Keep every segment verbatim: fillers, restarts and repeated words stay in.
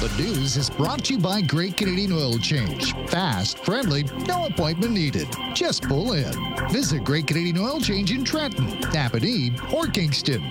The news is brought to you by Great Canadian Oil Change. Fast, friendly, no appointment needed. Just pull in. Visit Great Canadian Oil Change in Trenton, Napanee, or Kingston.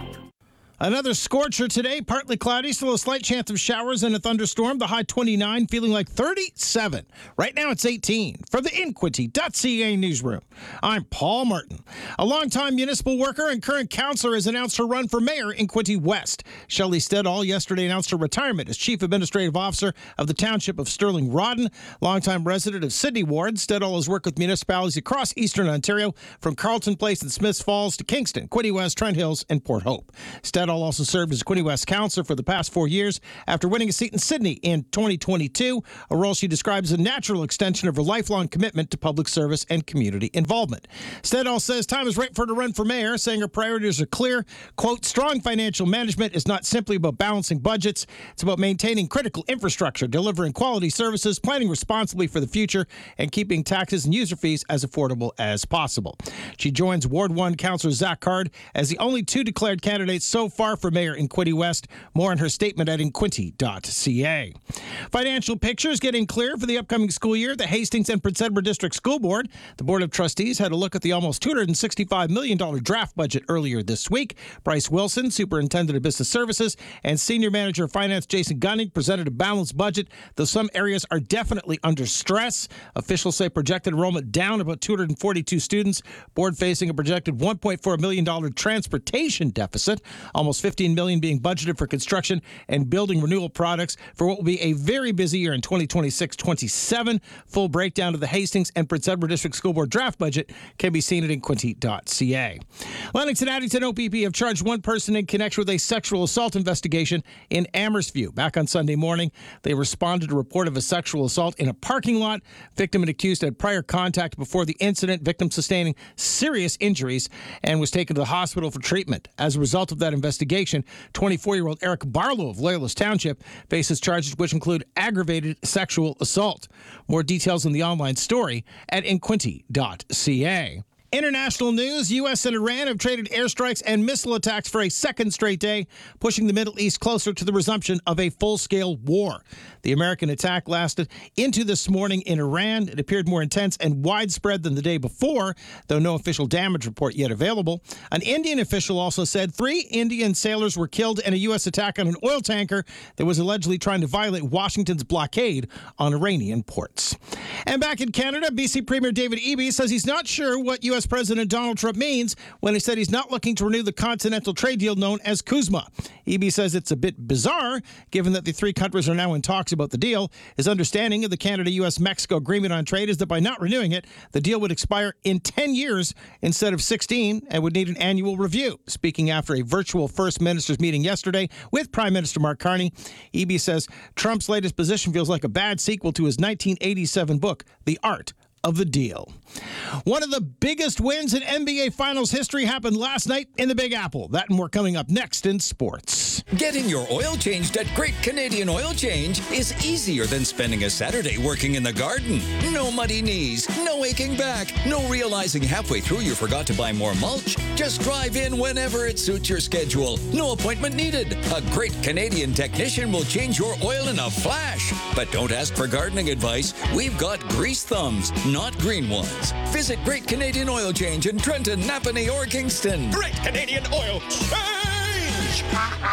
Another scorcher today, partly cloudy, still a slight chance of showers and a thunderstorm. The high twenty-nine, feeling like thirty-seven. Right now it's eighteen. From the Inquity dot C A newsroom, I'm Paul Martin. A longtime municipal worker and current councillor has announced her run for mayor in Quinte West. Shelley Steadall yesterday announced her retirement as Chief Administrative Officer of the Township of Sterling Rawdon. Longtime resident of Sydney Ward, Steadall has worked with municipalities across eastern Ontario, from Carleton Place and Smiths Falls to Kingston, Quinte West, Trent Hills, and Port Hope. Steadall also served as Quinte West councillor for the past four years after winning a seat in Sydney in twenty twenty-two, a role she describes as a natural extension of her lifelong commitment to public service and community involvement. Steadall says time is right for her to run for mayor, saying her priorities are clear. Quote, strong financial management is not simply about balancing budgets. It's about maintaining critical infrastructure, delivering quality services, planning responsibly for the future, and keeping taxes and user fees as affordable as possible. She joins Ward one councillor Zach Card as the only two declared candidates so far for mayor in Quinte West. More in her statement at Inquity dot C A. Financial pictures getting clear for the upcoming school year. The Hastings and Prince Edward District School Board, the Board of Trustees, had a look at the almost two hundred sixty-five million dollars draft budget earlier this week. Bryce Wilson, Superintendent of Business Services, and Senior Manager of Finance Jason Gunning presented a balanced budget, though some areas are definitely under stress. Officials say projected enrollment down about two hundred forty-two students. Board facing a projected one point four million dollars transportation deficit, almost fifteen million dollars being budgeted for construction and building renewal products for what will be a very busy year in twenty twenty-six twenty-seven. Full breakdown of the Hastings and Prince Edward District School Board draft budget can be seen at Inquity dot C A. Lennox and Addington O P P have charged one person in connection with a sexual assault investigation in Amherstview. Back on Sunday morning, they responded to a report of a sexual assault in a parking lot. Victim and accused had prior contact before the incident, victim sustaining serious injuries and was taken to the hospital for treatment. As a result of that investigation, twenty-four-year-old Eric Barlow of Loyalist Township faces charges which include aggravated sexual assault. More details in the online story at Inquity dot C A. International news, U S and Iran have traded airstrikes and missile attacks for a second straight day, pushing the Middle East closer to the resumption of a full-scale war. The American attack lasted into this morning in Iran. It appeared more intense and widespread than the day before, though no official damage report yet available. An Indian official also said three Indian sailors were killed in a U S attack on an oil tanker that was allegedly trying to violate Washington's blockade on Iranian ports. And back in Canada, B C Premier David Eby says he's not sure what U S President Donald Trump means when he said he's not looking to renew the continental trade deal known as CUSMA. Eby says it's a bit bizarre, given that the three countries are now in talks about the deal. His understanding of the Canada-U S Mexico agreement on trade is that by not renewing it, the deal would expire in ten years instead of sixteen and would need an annual review. Speaking after a virtual First Ministers meeting yesterday with Prime Minister Mark Carney, Eby says Trump's latest position feels like a bad sequel to his nineteen eighty-seven book, The Art of the Deal. One of the biggest wins in N B A Finals history happened last night in the Big Apple. That and more coming up next in sports. Getting your oil changed at Great Canadian Oil Change is easier than spending a Saturday working in the garden. No muddy knees, no aching back, no realizing halfway through you forgot to buy more mulch. Just drive in whenever it suits your schedule. No appointment needed. A Great Canadian technician will change your oil in a flash. But don't ask for gardening advice. We've got grease thumbs, not green ones. Visit Great Canadian Oil Change in Trenton, Napanee, or Kingston. Great Canadian Oil Change!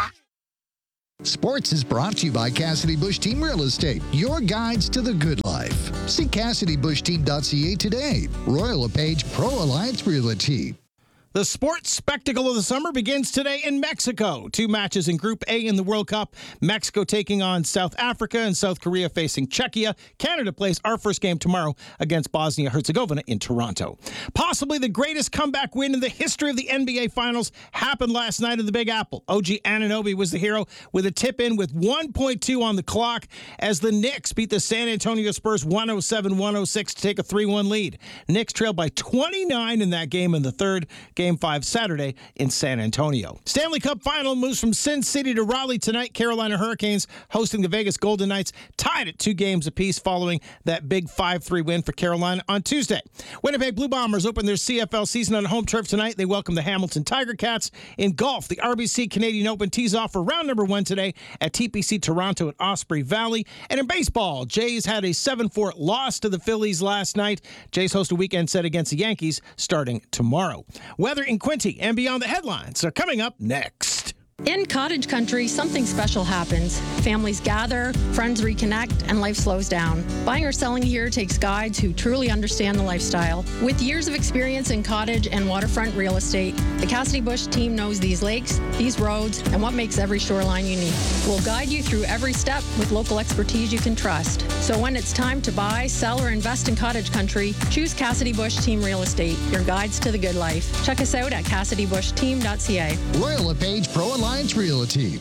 Sports is brought to you by Cassidy Bush Team Real Estate, your guides to the good life. See Cassidy Bush Team dot C A today. Royal LePage Pro Alliance Realty. The sports spectacle of the summer begins today in Mexico. Two matches in Group A in the World Cup. Mexico taking on South Africa and South Korea facing Czechia. Canada plays our first game tomorrow against Bosnia-Herzegovina in Toronto. Possibly the greatest comeback win in the history of the N B A Finals happened last night in the Big Apple. O G Anunoby was the hero with a tip-in with one point two on the clock as the Knicks beat the San Antonio Spurs one oh seven one oh six to take a three one lead. Knicks trailed by twenty-nine in that game in the third. Game five Saturday in San Antonio. Stanley Cup Final moves from Sin City to Raleigh tonight. Carolina Hurricanes hosting the Vegas Golden Knights, tied at two games apiece following that big five three win for Carolina on Tuesday. Winnipeg Blue Bombers open their C F L season on home turf tonight. They welcome the Hamilton Tiger Cats. In golf, the R B C Canadian Open tees off for round number one today at T P C Toronto at Osprey Valley. And in baseball, Jays had a seven four loss to the Phillies last night. Jays host a weekend set against the Yankees starting tomorrow. Weather in Quinte and beyond the headlines are coming up next. In cottage country, something special happens. Families gather, friends reconnect, and life slows down. Buying or selling here takes guides who truly understand the lifestyle. With years of experience in cottage and waterfront real estate, the Cassidy Bush team knows these lakes, these roads, and what makes every shoreline unique. We'll guide you through every step with local expertise you can trust. So when it's time to buy, sell, or invest in cottage country, choose Cassidy Bush Team Real Estate, your guides to the good life. Check us out at cassidy bush team dot c a. Royal LePage Pro Alliance Realty.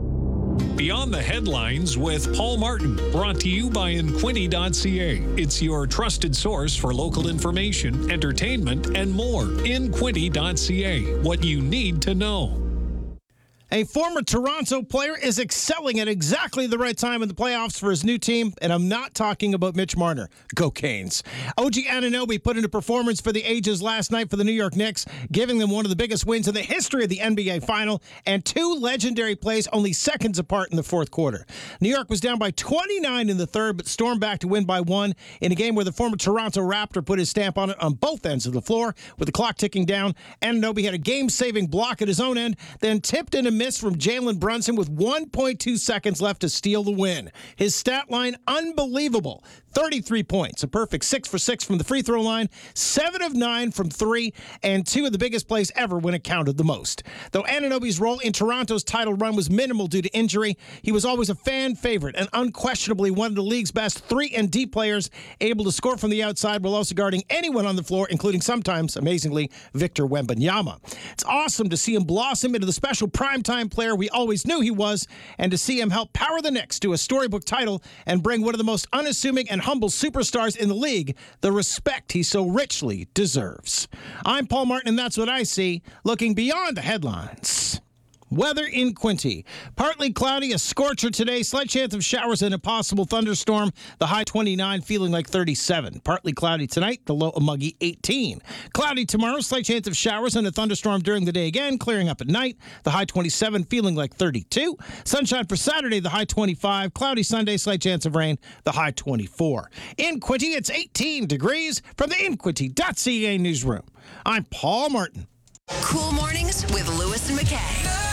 Beyond the Headlines with Paul Martin, brought to you by Inquinity dot c a. It's your trusted source for local information, entertainment, and more. Inquinity dot c a. What you need to know. A former Toronto player is excelling at exactly the right time in the playoffs for his new team, and I'm not talking about Mitch Marner. Go Canes. O G Anunoby put in a performance for the ages last night for the New York Knicks, giving them one of the biggest wins in the history of the N B A Final, and two legendary plays only seconds apart in the fourth quarter. New York was down by twenty-nine in the third, but stormed back to win by one in a game where the former Toronto Raptor put his stamp on it on both ends of the floor. With the clock ticking down, Anunoby had a game-saving block at his own end, then tipped in a miss from Jalen Brunson with one point two seconds left to steal the win. His stat line, unbelievable. thirty-three points, a perfect six for six from the free throw line, seven of nine from three, and two of the biggest plays ever when it counted the most. Though Anunoby's role in Toronto's title run was minimal due to injury, he was always a fan favorite and unquestionably one of the league's best three and D players, able to score from the outside while also guarding anyone on the floor, including sometimes, amazingly, Victor Wembanyama. It's awesome to see him blossom into the special primetime player we always knew he was, and to see him help power the Knicks to a storybook title and bring one of the most unassuming and humble superstars in the league the respect he so richly deserves. I'm Paul Martin, and that's what I see, looking beyond the headlines. Weather in Quinte. Partly cloudy, a scorcher today, slight chance of showers and a possible thunderstorm. The high twenty-nine, feeling like thirty-seven. Partly cloudy tonight, the low a muggy eighteen. Cloudy tomorrow, slight chance of showers and a thunderstorm during the day again, clearing up at night. The high twenty-seven, feeling like thirty-two. Sunshine for Saturday, the high twenty-five. Cloudy Sunday, slight chance of rain, the high twenty-four. In Quinte, it's eighteen degrees from the Inquinity dot c a newsroom. I'm Paul Martin. Cool Mornings with Lewis and McKay.